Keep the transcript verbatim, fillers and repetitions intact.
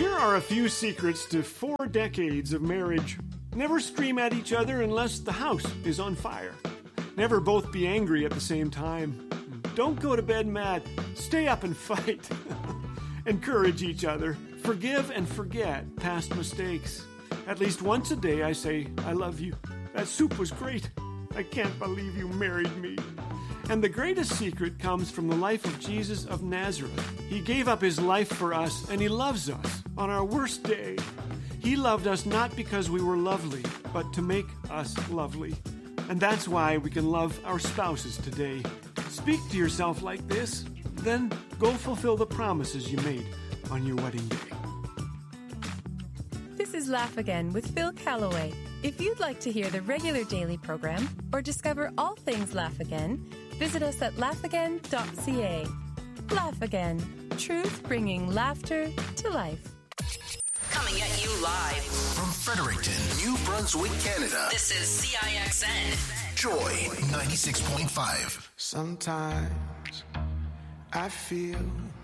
Here are a few secrets to four decades of marriage. Never scream at each other unless the house is on fire. Never both be angry at the same time. Don't go to bed mad. Stay up and fight. Encourage each other. Forgive and forget past mistakes. At least once a day I say, I love you. That soup was great. I can't believe you married me. And the greatest secret comes from the life of Jesus of Nazareth. He gave up his life for us, and he loves us on our worst day. He loved us not because we were lovely, but to make us lovely. And that's why we can love our spouses today. Speak to yourself like this, then go fulfill the promises you made on your wedding day. This is Laugh Again with Phil Callaway. If you'd like to hear the regular daily program or discover all things Laugh Again, visit us at laugh again dot c a. Laugh Again. Truth bringing laughter to life. Coming at you live from Fredericton, New Brunswick, Canada. This is C I X N. Joy ninety-six point five. Sometimes I feel